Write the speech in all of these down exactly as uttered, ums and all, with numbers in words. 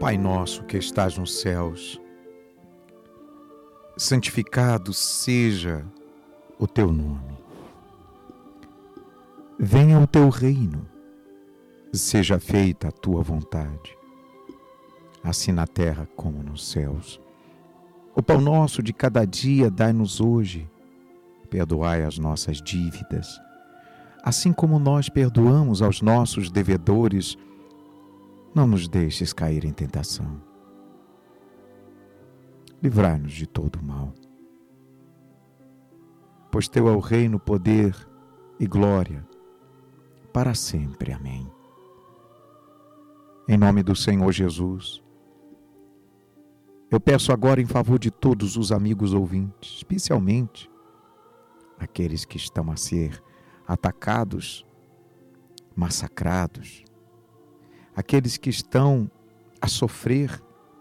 Pai nosso que estás nos céus, santificado seja o teu nome. Venha o teu reino, seja feita a tua vontade, assim na terra como nos céus. O pão nosso de cada dia dai-nos hoje, perdoai as nossas dívidas, assim como nós perdoamos aos nossos devedores. Não nos deixes cair em tentação. Livrai-nos de todo o mal. Pois teu é o reino, poder e glória, para sempre. Amém. Em nome do Senhor Jesus, eu peço agora em favor de todos os amigos ouvintes, especialmente aqueles que estão a ser atacados, massacrados, aqueles que estão a sofrer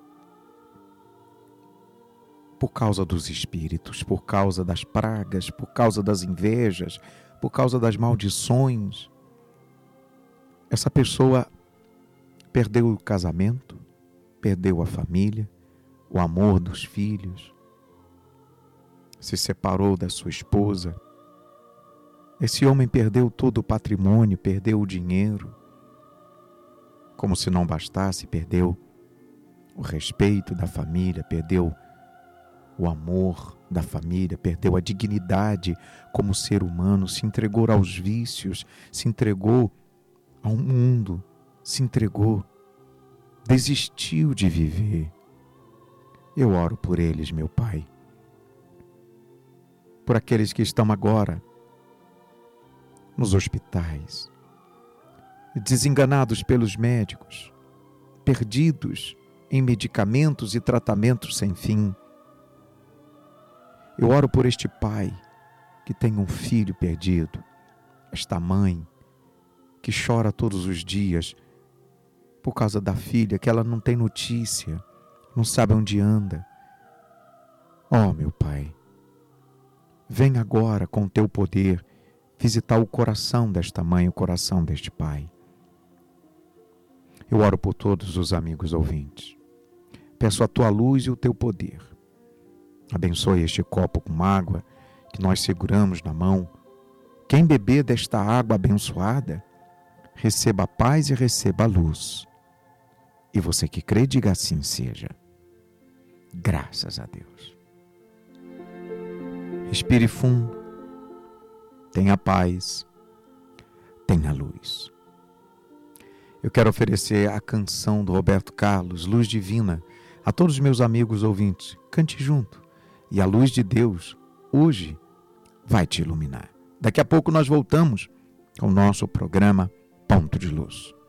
por causa dos espíritos, por causa das pragas, por causa das invejas, por causa das maldições. Essa pessoa perdeu o casamento, perdeu a família, o amor dos filhos, se separou da sua esposa. Esse homem perdeu todo o patrimônio, perdeu o dinheiro. Como se não bastasse, perdeu o respeito da família, perdeu o amor da família, perdeu a dignidade como ser humano, se entregou aos vícios, se entregou ao mundo, se entregou, desistiu de viver. Eu oro por eles, meu Pai, por aqueles que estão agora nos hospitais, desenganados pelos médicos, perdidos em medicamentos e tratamentos sem fim. Eu oro por este pai que tem um filho perdido, esta mãe que chora todos os dias por causa da filha, que ela não tem notícia, não sabe onde anda. Oh, meu Pai, vem agora com o teu poder visitar o coração desta mãe, o coração deste pai. Eu oro por todos os amigos ouvintes. Peço a tua luz e o teu poder. Abençoe este copo com água que nós seguramos na mão. Quem beber desta água abençoada, receba a paz e receba a luz. E você que crê, diga assim seja. Graças a Deus. Respire fundo. Tenha paz. Tenha luz. Eu quero oferecer a canção do Roberto Carlos, Luz Divina, a todos os meus amigos ouvintes. Cante junto. E a luz de Deus, hoje, vai te iluminar. Daqui a pouco nós voltamos com o nosso programa Ponto de Luz.